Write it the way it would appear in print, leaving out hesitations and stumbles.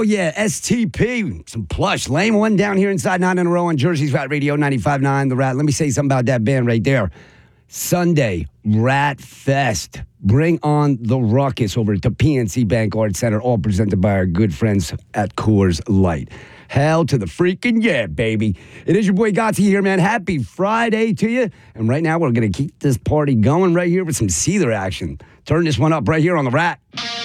Oh, yeah, STP. Some plush. Lame one down here inside 9 in a row on Jersey's Rat Radio 95.9 The Rat. Let me say something about that band right there. Sunday, Rat Fest. Bring on the ruckus over at the PNC Bank Arts Center, all presented by our good friends at Coors Light. Hell to the freaking yeah, baby. It is your boy Gotti here, man. Happy Friday to you. And right now, we're going to keep this party going right here with some Seether action. Turn this one up right here on The Rat.